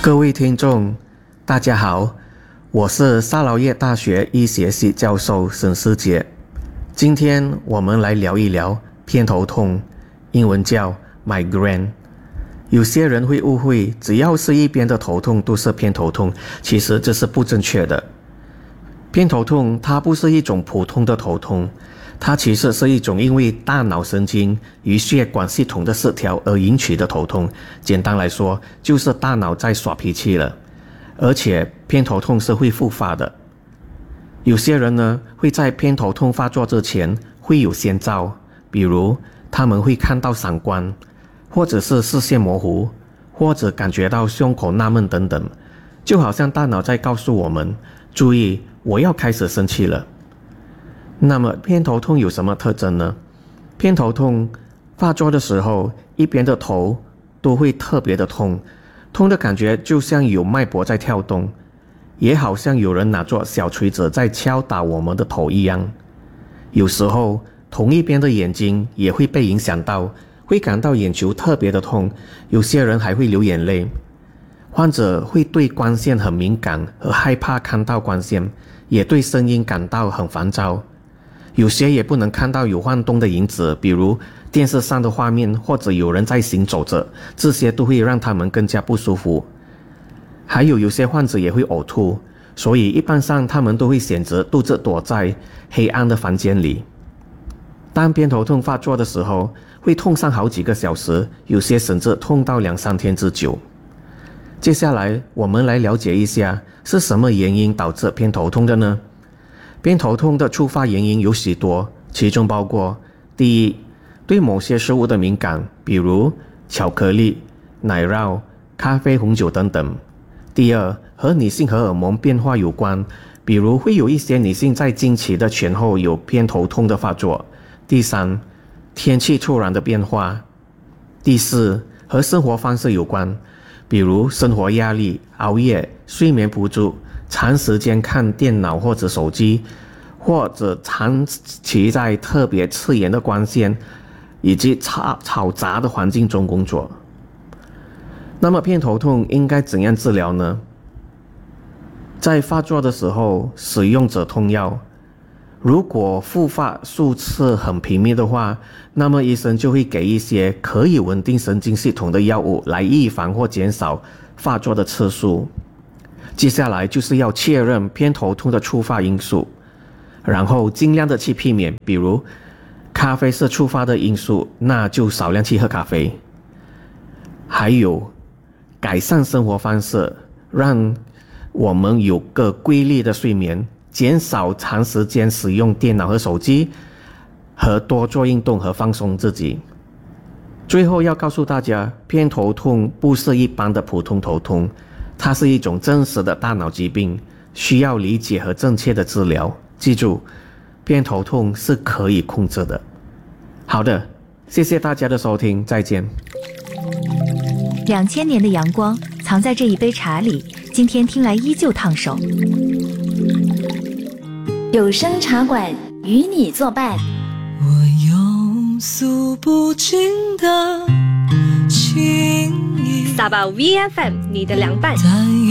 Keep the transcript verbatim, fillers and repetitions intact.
各位听众，大家好，我是沙劳越大学医学系教授沈思杰。今天我们来聊一聊偏头痛，英文叫 migraine。有些人会误会，只要是一边的头痛都是偏头痛，其实这是不正确的。偏头痛它不是一种普通的头痛，它其实是一种因为大脑神经与血管系统的失调而引起的头痛。简单来说，就是大脑在耍脾气了。而且偏头痛是会复发的。有些人呢，会在偏头痛发作之前会有先兆，比如他们会看到闪光，或者是视线模糊，或者感觉到胸口纳闷等等，就好像大脑在告诉我们，注意，我要开始生气了。那么偏头痛有什么特征呢？偏头痛发作的时候，一边的头都会特别的痛，痛的感觉就像有脉搏在跳动，也好像有人拿着小锤子在敲打我们的头一样。有时候同一边的眼睛也会被影响到，会感到眼球特别的痛，有些人还会流眼泪。患者会对光线很敏感和害怕看到光线，也对声音感到很烦躁。有些也不能看到有晃动的影子，比如电视上的画面或者有人在行走着，这些都会让他们更加不舒服。还有有些患者也会呕吐，所以一般上他们都会选择独自躲在黑暗的房间里。当偏头痛发作的时候，会痛上好几个小时，有些甚至痛到两三天之久。接下来我们来了解一下是什么原因导致偏头痛的呢？偏头痛的触发原因有许多，其中包括：第一，对某些食物的敏感，比如巧克力、奶酪、咖啡、红酒等等；第二，和女性荷尔蒙变化有关，比如会有一些女性在经期的前后有偏头痛的发作；第三，天气突然的变化；第四，和生活方式有关，比如生活压力、熬夜、睡眠不足、长时间看电脑或者手机，或者长期在特别刺眼的光线以及嘈嘈杂的环境中工作。那么偏头痛应该怎样治疗呢？在发作的时候使用止痛药，如果复发数次很频密的话，那么医生就会给一些可以稳定神经系统的药物来预防或减少发作的次数。接下来就是要确认偏头痛的触发因素，然后尽量的去避免，比如咖啡是触发的因素，那就少量去喝咖啡。还有改善生活方式，让我们有个规律的睡眠，减少长时间使用电脑和手机，和多做运动和放松自己。最后要告诉大家，偏头痛不是一般的普通头痛，它是一种真实的大脑疾病，需要理解和正确的治疗。记住，偏头痛是可以控制的。好的，谢谢大家的收听，再见。 两千年的阳光藏在这一杯茶里，今天听来依旧烫手。 有声茶馆与你作伴。 我有诉不尽的情意。 撒巴 V F M 你的凉拌。